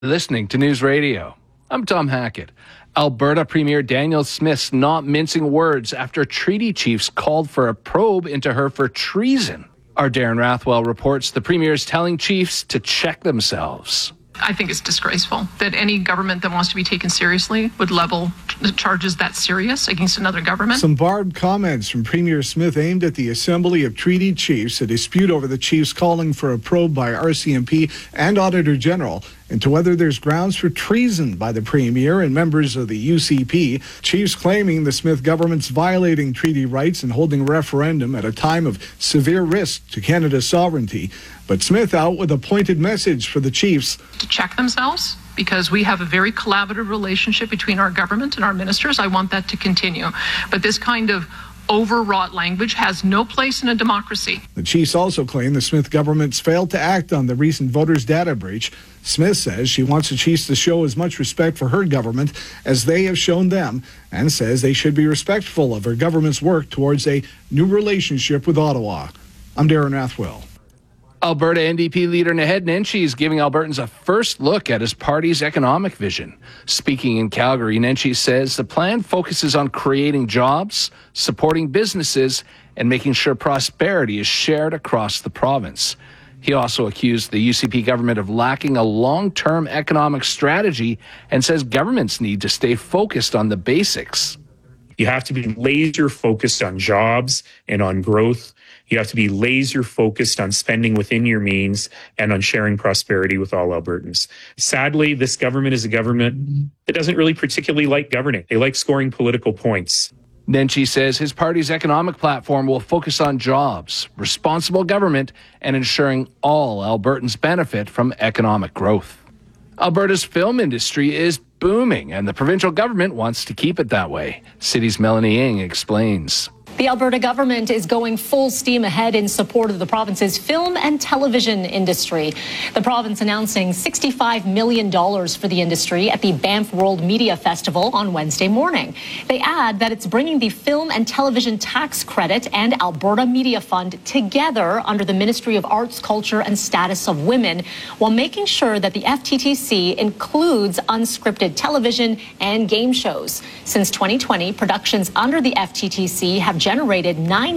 Listening to News Radio. I'm Tom Hackett. Alberta Premier Danielle Smith's not mincing words after treaty chiefs called for a probe into her for treason. Our Darren Rathwell reports the Premier is telling chiefs to check themselves. I think it's disgraceful that any government that wants to be taken seriously would level charges that serious against another government. Some barbed comments from Premier Smith aimed at the Assembly of Treaty Chiefs, a dispute over the chiefs calling for a probe by RCMP and Auditor General into whether there's grounds for treason by the Premier and members of the UCP. Chiefs claiming the Smith government's violating treaty rights and holding a referendum at a time of severe risk to Canada's sovereignty. But Smith out with a pointed message for the chiefs. To check themselves, because we have a very collaborative relationship between our government and our ministers. I want that to continue. But this kind of overwrought language has no place in a democracy. The chiefs also claim the Smith government's failed to act on the recent voters' data breach. Smith says she wants the chiefs to show as much respect for her government as they have shown them, and says they should be respectful of her government's work towards a new relationship with Ottawa. I'm Darren Rathwell. Alberta NDP leader Naheed Nenshi is giving Albertans a first look at his party's economic vision. Speaking in Calgary, Nenshi says the plan focuses on creating jobs, supporting businesses, and making sure prosperity is shared across the province. He also accused the UCP government of lacking a long-term economic strategy and says governments need to stay focused on the basics. You have to be laser focused on jobs and on growth. You have to be laser focused on spending within your means and on sharing prosperity with all Albertans. Sadly, this government is a government that doesn't really particularly like governing. They like scoring political points. Nenshi says his party's economic platform will focus on jobs, responsible government, and ensuring all Albertans benefit from economic growth. Alberta's film industry is booming, and the provincial government wants to keep it that way. City's Melanie Ng explains. The Alberta government is going full steam ahead in support of the province's film and television industry. The province announcing $65 million for the industry at the Banff World Media Festival on Wednesday morning. They add that it's bringing the Film and Television Tax Credit and Alberta Media Fund together under the Ministry of Arts, Culture and Status of Women, while making sure that the FTTC includes unscripted television and game shows. Since 2020, productions under the FTTC have generated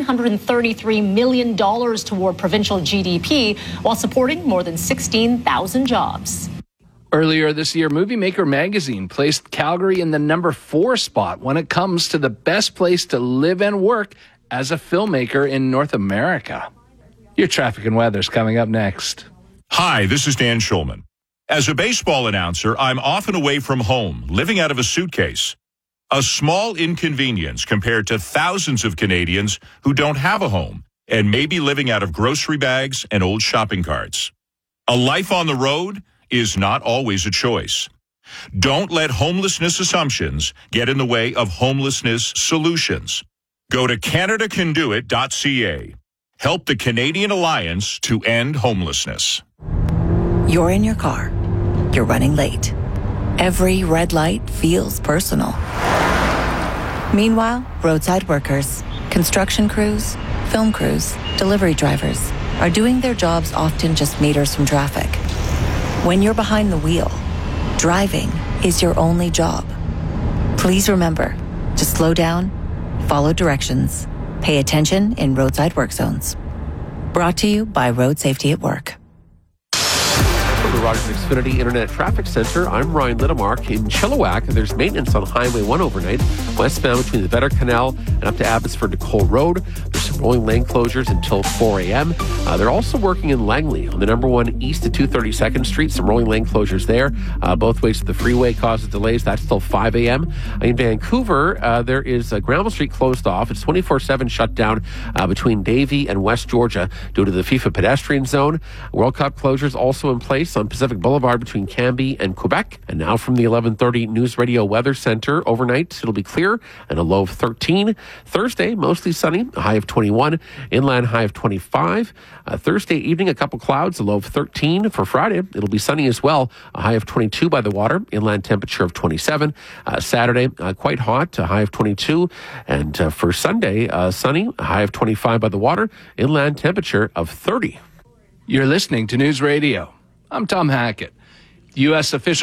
$933 million toward provincial GDP while supporting more than 16,000 jobs. Earlier this year, Movie Maker magazine placed Calgary in the number 4 spot when it comes to the best place to live and work as a filmmaker in North America. Your traffic and weather's coming up next. Hi, this is Dan Schulman. As a baseball announcer, I'm often away from home, living out of a suitcase. A small inconvenience compared to thousands of Canadians who don't have a home and may be living out of grocery bags and old shopping carts. A life on the road is not always a choice. Don't let homelessness assumptions get in the way of homelessness solutions. Go to CanadaCanDoIt.ca. Help the Canadian Alliance to end homelessness. You're in your car. You're running late. Every red light feels personal. Meanwhile, roadside workers, construction crews, film crews, delivery drivers are doing their jobs often just meters from traffic. When you're behind the wheel, driving is your only job. Please remember to slow down, follow directions, pay attention in roadside work zones. Brought to you by Road Safety at Work. From the Rogers Xfinity Internet Traffic Center, I'm Ryan Littlemark. In Chilliwack, there's maintenance on Highway 1 overnight, westbound between the Vetter Canal and up to Abbotsford to Cole Road. There's some rolling lane closures until 4 a.m. They're also working in Langley on the number 1 east to 232nd Street. Some rolling lane closures there. Both ways to the freeway causes delays. That's till 5 a.m. In Vancouver, there is Granville Street closed off. It's 24/7 shut down between Davie and West Georgia due to the FIFA pedestrian zone. World Cup closures also in place on Pacific Boulevard between Cambie and Quebec. And now from the 11:30 News Radio Weather Center, overnight it'll be clear and a low of 13. Thursday, mostly sunny, a high of 21. Inland high of 25. Thursday evening, a couple clouds, a low of 13. For Friday, it'll be sunny as well, a high of 22 by the water. Inland temperature of 27. Saturday, quite hot, a high of 22. And for Sunday, sunny, a high of 25 by the water. Inland temperature of 30. You're listening to News Radio. I'm Tom Hackett. U.S. officials